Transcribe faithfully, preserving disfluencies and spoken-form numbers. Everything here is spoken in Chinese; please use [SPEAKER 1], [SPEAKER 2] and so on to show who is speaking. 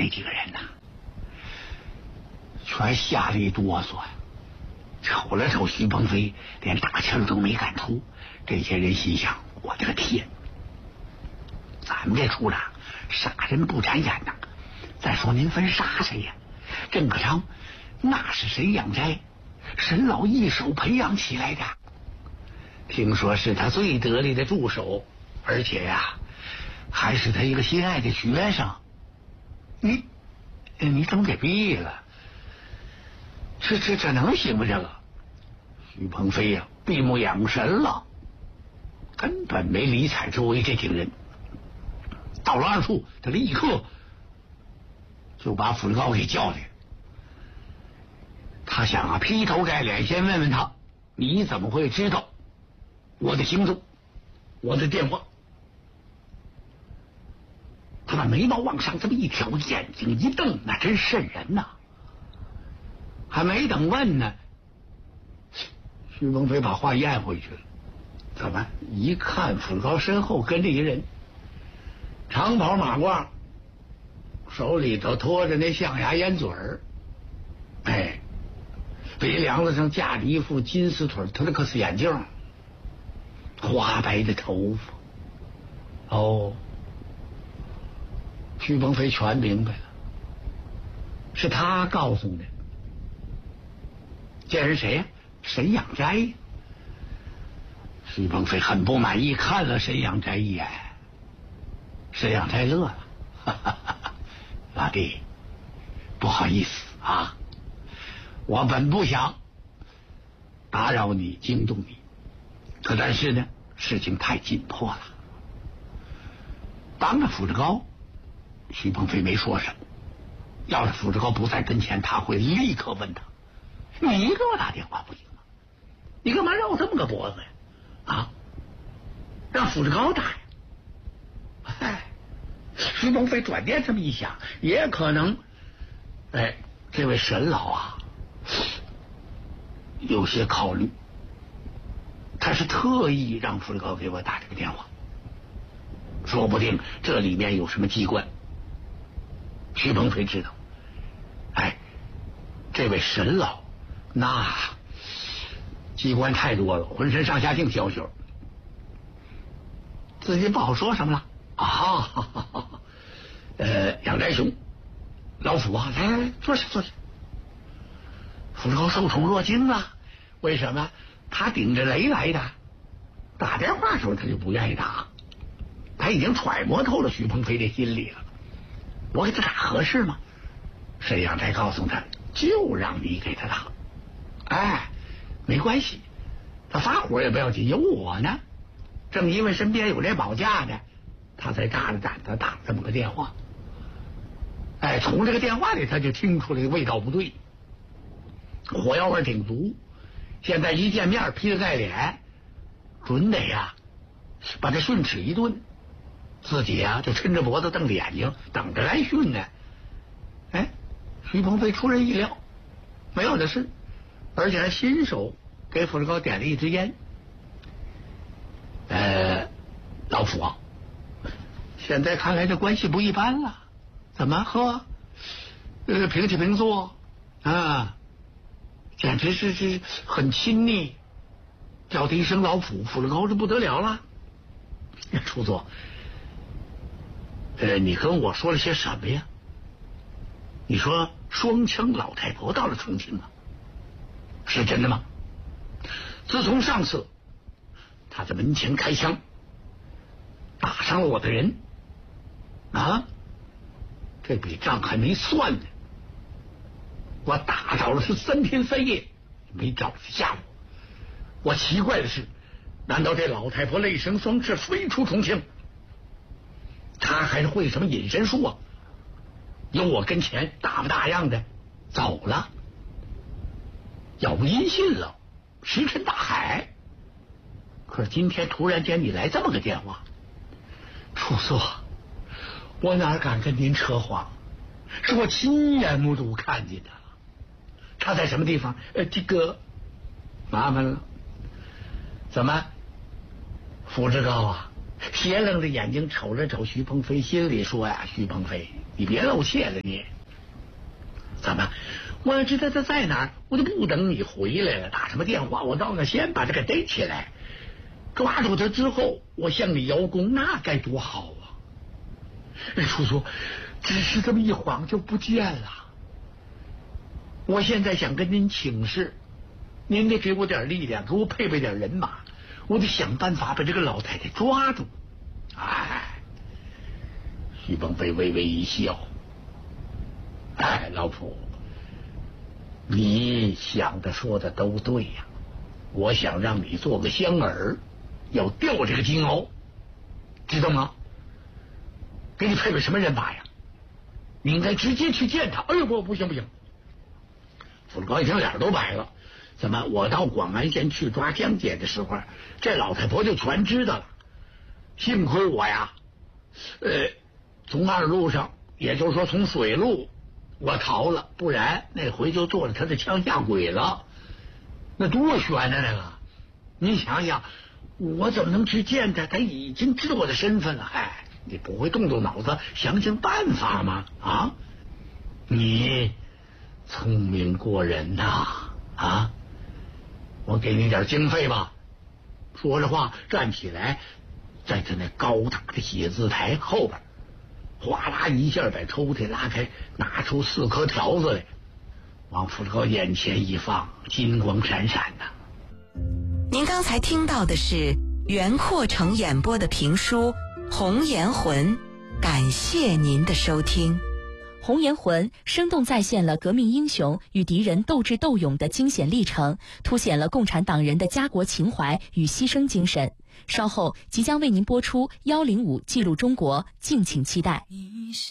[SPEAKER 1] 那几个人呐，全吓了一哆嗦呀。瞅了瞅徐鹏飞，连大气儿都没敢出。这些人心想：我的个天！咱们这出了杀人不眨眼呐！再说您分杀谁呀？郑可昌那是沈养斋，沈老一手培养起来的，听说是他最得力的助手，而且呀，还是他一个心爱的学生。你你怎么给毙了？这这这能行吗？这个徐鹏飞呀、啊，闭目养神了，根本没理睬周围这几个人。到了二处，他立刻就把傅志高给叫来。他想啊，劈头盖脸先问问他，你怎么会知道我的行踪，我的电话？他把眉毛往上这么一挑，眼睛一瞪，那真瘆人呐！还没等问呢，徐鹏飞把话咽回去了。怎么？一看傅志高身后跟着一人，长袍马褂，手里头拖着那象牙烟嘴儿，哎，鼻梁子上架着一副金丝腿特雷克斯眼镜，花白的头发。哦，徐鹏飞全明白了，是他告诉的。这人谁呀？沈养斋。徐鹏飞很不满意，看了沈养斋一眼。沈养斋乐了，哈哈哈哈，老弟，不好意思啊，我本不想打扰你、惊动你，可但是呢，事情太紧迫了。当着傅志高，徐鹏飞没说什么。要是傅志高不在跟前，他会立刻问他：“你给我打电话不行吗？你干嘛绕这么个脖子呀？啊，让傅志高打呀？”哎，徐鹏飞转念这么一想，也可能，哎，这位沈老啊，有些考虑，他是特意让傅志高给我打这个电话，说不定这里面有什么机关。徐鹏飞知道，哎，这位沈老那机关太多了，浑身上下净消息，自己不好说什么了啊！哈哈哈呃，养斋兄，老傅啊，来来来，坐下坐下。傅志高受宠若惊啊！为什么？他顶着雷来的，打电话的时候他就不愿意打，他已经揣摩透了徐鹏飞的心理了。我给他打合适吗？沈养斋告诉他，就让你给他打。哎，没关系，他发火也不要紧，有我呢。正因为身边有这保驾的，他才大着胆子打这么个电话。哎，从这个电话里他就听出来味道不对，火药味挺足。现在一见面劈了盖脸，准得呀把他训斥一顿。自己呀、啊、就抻着脖子瞪着眼睛等着来训呢。哎，徐鹏飞出人意料，没有的事，而且还亲手给傅志高点了一支烟。呃，老傅啊，现在看来这关系不一般了。怎么呵？呃，平起平坐啊，简直是是很亲昵。叫他一声老傅，傅志高是不得了了。初作。呃，你跟我说了些什么呀？你说双枪老太婆到了重庆了，是真的吗？自从上次他在门前开枪，打伤了我的人啊，这笔账还没算呢。我打找了是三天三夜，没找下我。我奇怪的是，难道这老太婆泪生双翅飞出重庆？他还是会什么隐身术啊？有我跟前大不大样的走了，杳无音信了，石沉大海。可是今天突然间你来这么个电话，楚作，我哪敢跟您扯谎？是我亲眼目睹看见的。他在什么地方？呃，这个麻烦了。怎么，傅志高啊？ 斜楞着眼睛瞅了瞅徐鹏飞，心里说呀：“徐鹏飞，你别露怯了你。怎么？我要知道他在哪儿，我就不等你回来了，打什么电话？我到那先把他给逮起来，抓住他之后，我向你邀功，那该多好啊！”哎，叔叔，只是这么一晃就不见了。我现在想跟您请示，您得给我点力量，给我配备点人马，我得想办法把这个老太太抓住。哎，徐鹏飞微微一笑，哎，老仆，你想的说的都对呀。我想让你做个香饵，要钓这个金鳌，知道吗？给你配备什么人马呀？你应该直接去见他。哎呦，不，不行不行！傅志高一听脸都白了。怎么？我到广安县去抓江姐的时候，这老太婆就全知道了。幸亏我呀，呃，从二路上，也就是说从水路，我逃了，不然那回就做了他的枪下鬼了。那多悬啊！那个，你想想，我怎么能去见他？他已经知道我的身份了。哎，你不会动动脑子想想办法吗？啊，你聪明过人呐！啊，我给你点经费吧。说着话，站起来，在他那高大的写字台后边，哗啦一下把抽屉拉开，拿出四颗条子来，往傅志高眼前一放，金光闪闪的。
[SPEAKER 2] 您刚才听到的是袁阔成演播的评书《红颜魂》，感谢您的收听。
[SPEAKER 3] 《红颜魂》生动再现了革命英雄与敌人斗智斗勇的惊险历程，凸显了共产党人的家国情怀与牺牲精神。稍后即将为您播出幺零五记录中国，敬请期待。你是